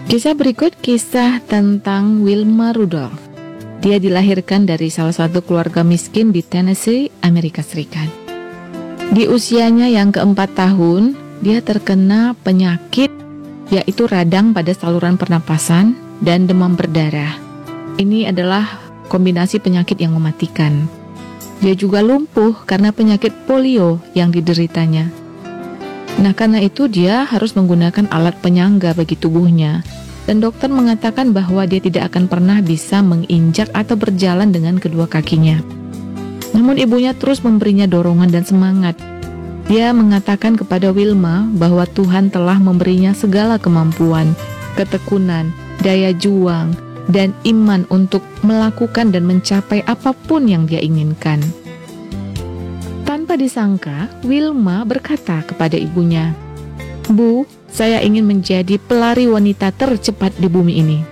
Kisah berikut kisah tentang Wilma Rudolph. Dia dilahirkan dari salah satu keluarga miskin di Tennessee, Amerika Serikat. Di usianya yang ke-4 tahun, dia terkena penyakit yaitu radang pada saluran pernapasan dan demam berdarah. Ini adalah kombinasi penyakit yang mematikan. Dia juga lumpuh karena penyakit polio yang dideritanya. Nah, karena itu dia harus menggunakan alat penyangga bagi tubuhnya. Dan dokter mengatakan bahwa dia tidak akan pernah bisa menginjak atau berjalan dengan kedua kakinya. Namun ibunya terus memberinya dorongan dan semangat. Dia mengatakan kepada Wilma bahwa Tuhan telah memberinya segala kemampuan, ketekunan, daya juang, dan iman untuk melakukan dan mencapai apapun yang dia inginkan. Tanpa disangka, Wilma berkata kepada ibunya, "Bu, saya ingin menjadi pelari wanita tercepat di bumi ini."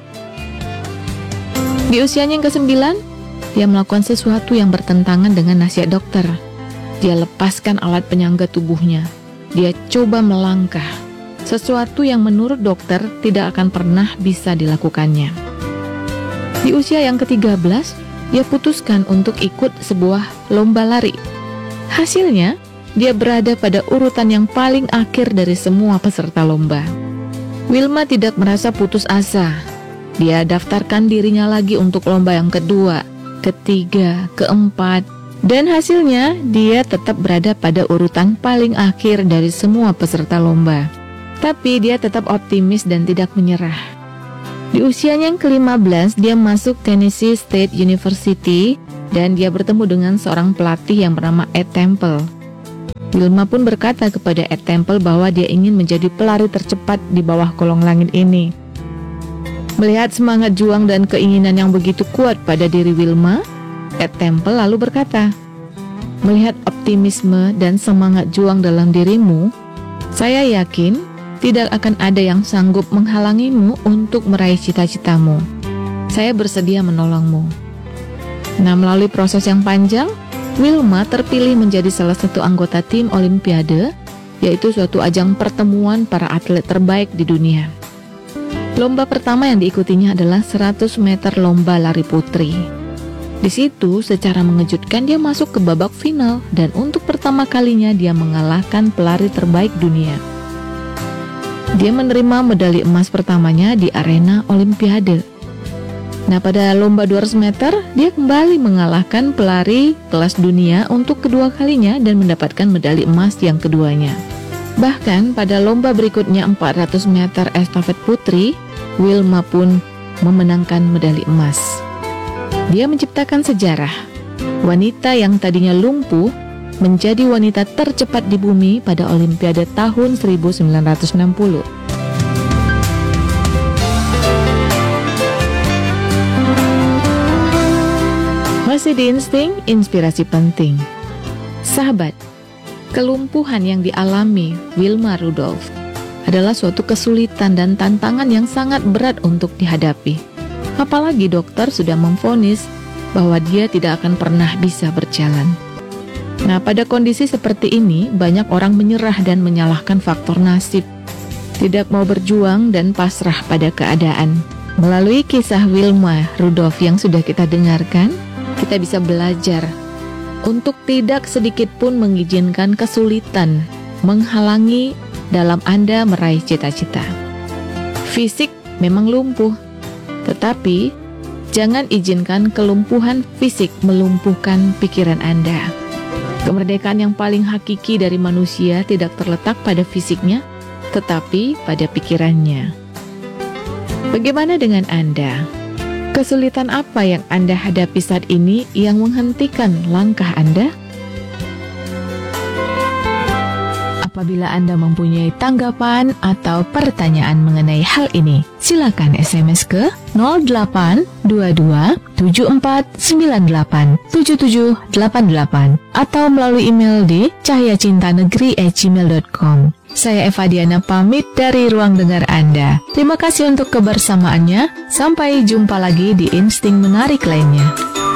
Di usianya yang ke-9, dia melakukan sesuatu yang bertentangan dengan nasihat dokter. Dia lepaskan alat penyangga tubuhnya. Dia coba melangkah, sesuatu yang menurut dokter tidak akan pernah bisa dilakukannya. Di usia yang ke-13, dia putuskan untuk ikut sebuah lomba lari. Hasilnya, dia berada pada urutan yang paling akhir dari semua peserta lomba. Wilma tidak merasa putus asa. Dia daftarkan dirinya lagi untuk lomba yang kedua, ketiga, keempat, dan hasilnya dia tetap berada pada urutan paling akhir dari semua peserta lomba. Tapi dia tetap optimis dan tidak menyerah. Di usianya yang ke-15, dia masuk Tennessee State University dan dia bertemu dengan seorang pelatih yang bernama Ed Temple. Wilma pun berkata kepada Ed Temple bahwa dia ingin menjadi pelari tercepat di bawah kolong langit ini. Melihat semangat juang dan keinginan yang begitu kuat pada diri Wilma, Ed Temple lalu berkata, "Melihat optimisme dan semangat juang dalam dirimu, saya yakin tidak akan ada yang sanggup menghalangimu untuk meraih cita-citamu. Saya bersedia menolongmu." Nah, melalui proses yang panjang, Wilma terpilih menjadi salah satu anggota tim Olimpiade, yaitu suatu ajang pertemuan para atlet terbaik di dunia. Lomba pertama yang diikutinya adalah 100 meter lomba lari putri. Di situ, secara mengejutkan dia masuk ke babak final dan untuk pertama kalinya dia mengalahkan pelari terbaik dunia. Dia menerima medali emas pertamanya di arena Olimpiade. Nah, pada lomba 200 meter, dia kembali mengalahkan pelari kelas dunia untuk kedua kalinya dan mendapatkan medali emas yang keduanya. Bahkan pada lomba berikutnya 400 meter estafet putri, Wilma pun memenangkan medali emas. Dia menciptakan sejarah. Wanita yang tadinya lumpuh menjadi wanita tercepat di bumi pada Olimpiade tahun 1960. Masih di Insting, inspirasi penting. Sahabat, kelumpuhan yang dialami Wilma Rudolph adalah suatu kesulitan dan tantangan yang sangat berat untuk dihadapi. Apalagi dokter sudah memvonis bahwa dia tidak akan pernah bisa berjalan. Nah, pada kondisi seperti ini, banyak orang menyerah dan menyalahkan faktor nasib, tidak mau berjuang dan pasrah pada keadaan. Melalui kisah Wilma Rudolph yang sudah kita dengarkan, kita bisa belajar untuk tidak sedikit pun mengizinkan kesulitan menghalangi dalam Anda meraih cita-cita. Fisik memang lumpuh, tetapi jangan izinkan kelumpuhan fisik melumpuhkan pikiran Anda. Kemerdekaan yang paling hakiki dari manusia tidak terletak pada fisiknya, tetapi pada pikirannya. Bagaimana dengan Anda? Kesulitan apa yang Anda hadapi saat ini yang menghentikan langkah Anda? Apabila Anda mempunyai tanggapan atau pertanyaan mengenai hal ini, silakan SMS ke 082274987788 atau melalui email di cahyacintanegeri@gmail.com. Saya Eva Diana pamit dari ruang dengar Anda. Terima kasih untuk kebersamaannya. Sampai jumpa lagi di Insting Menarik lainnya.